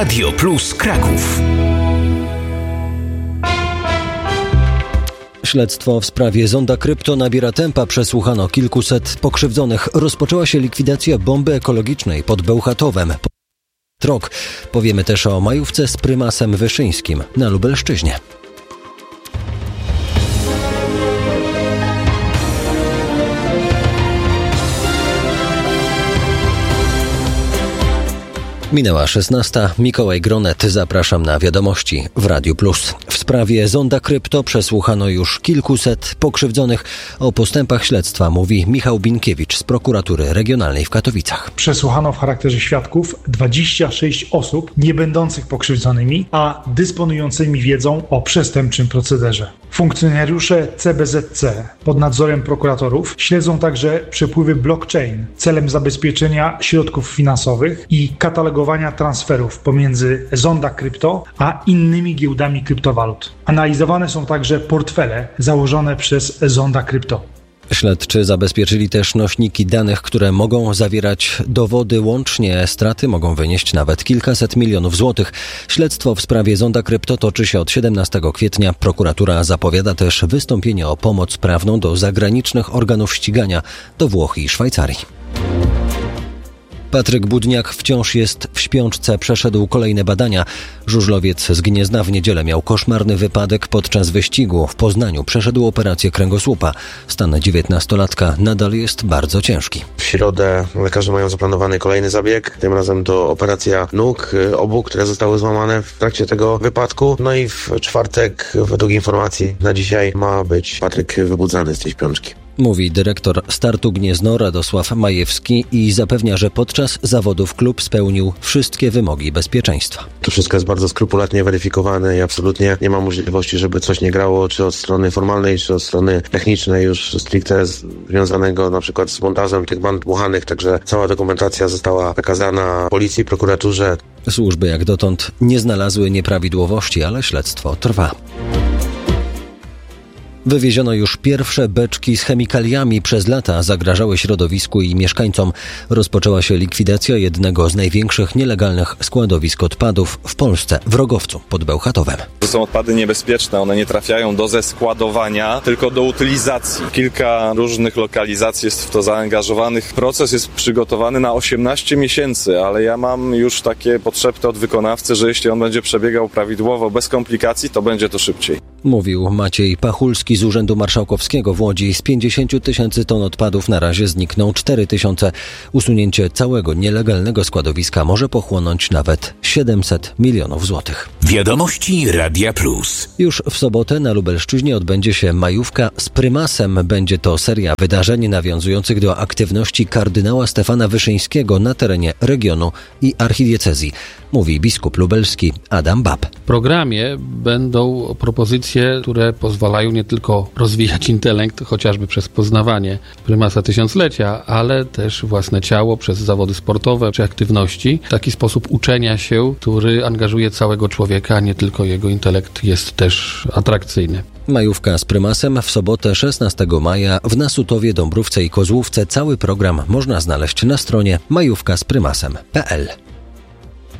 Radio Plus Kraków. Śledztwo w sprawie zonda krypto nabiera tempa. Przesłuchano kilkuset pokrzywdzonych. Rozpoczęła się likwidacja bomby ekologicznej pod Bełchatowem. Rok. Powiemy też o majówce z prymasem Wyszyńskim na Lubelszczyźnie. Minęła 16. Mikołaj Gronet. Zapraszam na wiadomości w Radiu Plus. W sprawie zonda krypto przesłuchano już kilkuset pokrzywdzonych. O postępach śledztwa mówi Michał Binkiewicz z Prokuratury Regionalnej w Katowicach. Przesłuchano w charakterze świadków 26 osób nie będących pokrzywdzonymi, a dysponującymi wiedzą o przestępczym procederze. Funkcjonariusze CBZC pod nadzorem prokuratorów śledzą także przepływy blockchain celem zabezpieczenia środków finansowych i katalogowania transferów pomiędzy zonda krypto a innymi giełdami kryptowalut. Analizowane są także portfele założone przez zonda krypto. Śledczy zabezpieczyli też nośniki danych, które mogą zawierać dowody. Łącznie straty mogą wynieść nawet kilkaset milionów złotych. Śledztwo w sprawie zonda krypto toczy się od 17 kwietnia. Prokuratura zapowiada też wystąpienie o pomoc prawną do zagranicznych organów ścigania, do Włoch i Szwajcarii. Patryk Budniak wciąż jest w śpiączce. Przeszedł kolejne badania. Żużlowiec z Gniezna w niedzielę miał koszmarny wypadek podczas wyścigu. W Poznaniu przeszedł operację kręgosłupa. Stan 19-latka nadal jest bardzo ciężki. W środę lekarze mają zaplanowany kolejny zabieg. Tym razem to operacja nóg obu, które zostały złamane w trakcie tego wypadku. No i w czwartek, według informacji na dzisiaj, ma być Patryk wybudzany z tej śpiączki. Mówi dyrektor Startu Gniezno Radosław Majewski i zapewnia, że podczas zawodów klub spełnił wszystkie wymogi bezpieczeństwa. To wszystko jest bardzo skrupulatnie weryfikowane i absolutnie nie ma możliwości, żeby coś nie grało, czy od strony formalnej, czy od strony technicznej, już stricte związanego na przykład z montażem tych band dmuchanych, także cała dokumentacja została przekazana policji, prokuraturze. Służby jak dotąd nie znalazły nieprawidłowości, ale śledztwo trwa. Wywieziono już pierwsze beczki z chemikaliami. Przez lata zagrażały środowisku i mieszkańcom. Rozpoczęła się likwidacja jednego z największych nielegalnych składowisk odpadów w Polsce, w Rogowcu pod Bełchatowem. To są odpady niebezpieczne, one nie trafiają do zeskładowania, tylko do utylizacji. Kilka różnych lokalizacji jest w to zaangażowanych. Proces jest przygotowany na 18 miesięcy, ale ja mam już takie podszepty od wykonawcy, że jeśli on będzie przebiegał prawidłowo, bez komplikacji, to będzie to szybciej. Mówił Maciej Pachulski z Urzędu Marszałkowskiego w Łodzi. Z 50 000 ton odpadów na razie znikną 4 000. Usunięcie całego nielegalnego składowiska może pochłonąć nawet 700 milionów złotych. Wiadomości Radia Plus. Już w sobotę na Lubelszczyźnie odbędzie się majówka z prymasem. Będzie to seria wydarzeń nawiązujących do aktywności kardynała Stefana Wyszyńskiego na terenie regionu i archidiecezji. Mówi biskup lubelski Adam Bab. W programie będą propozycje, które pozwalają nie tylko rozwijać intelekt, chociażby przez poznawanie prymasa tysiąclecia, ale też własne ciało przez zawody sportowe czy aktywności. Taki sposób uczenia się, który angażuje całego człowieka, a nie tylko jego intelekt jest też atrakcyjny. Majówka z prymasem w sobotę 16 maja w Nasutowie, Dąbrówce i Kozłówce. Cały program można znaleźć na stronie majówkasprymasem.pl.